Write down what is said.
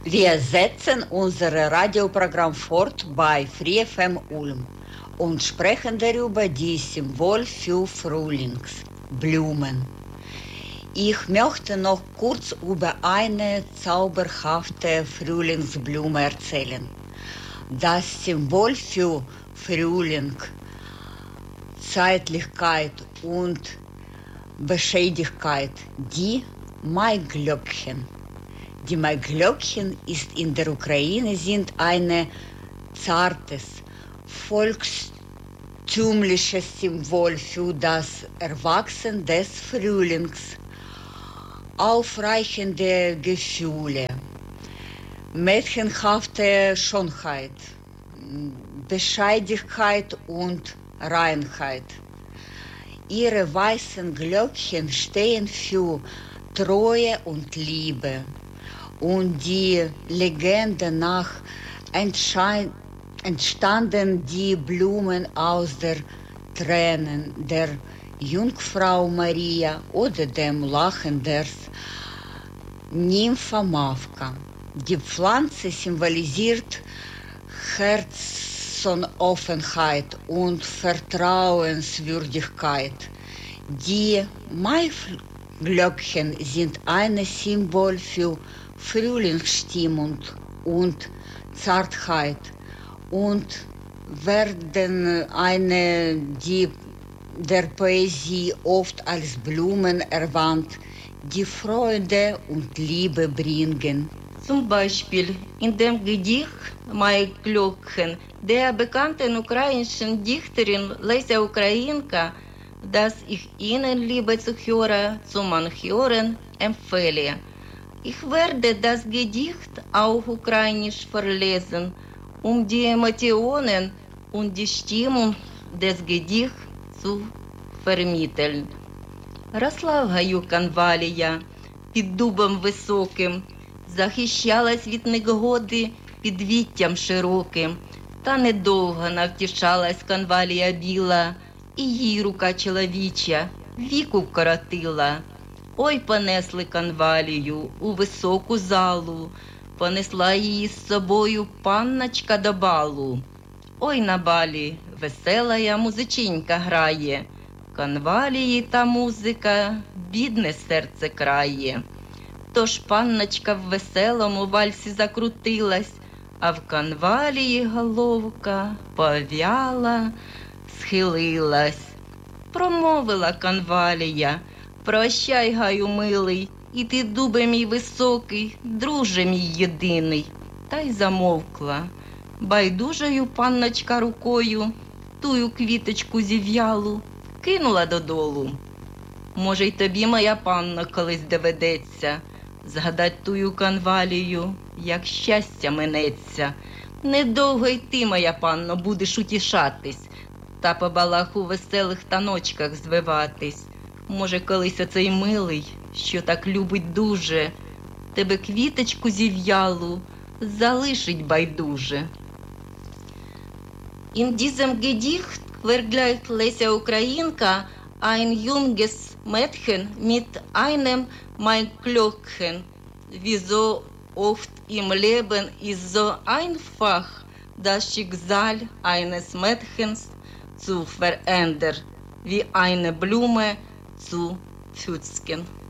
Wir setzen unser Radioprogramm fort bei Free FM Ulm und sprechen darüber die Symbol für Frühlingsblumen. Ich möchte noch kurz über eine zauberhafte Frühlingsblume erzählen. Das Symbol für Frühling, Zeitlichkeit und Beständigkeit, die Maiglöckchen. Die Maiglöckchen ist in der Ukraine sind ein zartes, volkstümliches Symbol für das Erwachsen des Frühlings, aufreichende Gefühle, mädchenhafte Schönheit, Bescheidenheit und Reinheit. Ihre weißen Glöckchen stehen für Treue und Liebe. Und die Legende nach entstanden die Blumen aus der Tränen der Jungfrau Maria oder dem Lachen der Nympha Mavka. Die Pflanze symbolisiert Herzoffenheit und Vertrauenswürdigkeit. Die Maiglöckchen sind ein Symbol für Frühlingsstimmung und Zartheit und werden der Poesie oft als Blumen erwähnt, die Freude und Liebe bringen. Zum Beispiel in dem Gedicht Maiglöckchen der bekannten ukrainischen Dichterin Lesia Ukrainka, das ich Ihnen, liebe Zuhörer, zum Anhören empfehle. Ich werde das Gedicht auf Ukrainisch verlesen, die Emotionen und die Stimmung des Gedichts zu vermitteln. Росла в гаю канвалія під дубом високим, захищалась від негоди під віттям широким, та недовго навтішалась канвалія біла, і їй рука чоловіча віку вкоротила. Ой, понесли канвалію у високу залу, понесла її з собою панночка до балу. Ой, на балі веселая музиченька грає, канвалії та музика бідне серце крає. Тож панночка в веселому вальсі закрутилась, а в канвалії головка пов'яла, схилилась. Промовила канвалія: прощай, гаю милий, і ти, дубе мій високий, друже мій єдиний. Та й замовкла. Байдужою панночка рукою тую квіточку зів'ялу кинула додолу. Може, й тобі, моя панно, колись доведеться згадать тую канвалію, як щастя минеться. Недовго й ти, моя панно, будеш утішатись та по балаху веселих таночках звиватись. Може, колись оцей милий, що так любить дуже, тебе квіточку зів'ялу залишить байдуже. In diesem Gedicht vergleicht Lesia Ukrainka ein junges Mädchen mit einem Maiglöckchen. Wie so oft im Leben ist so einfach, das Schicksal eines Mädchens zu verändern, wie eine Blume zu pflücken.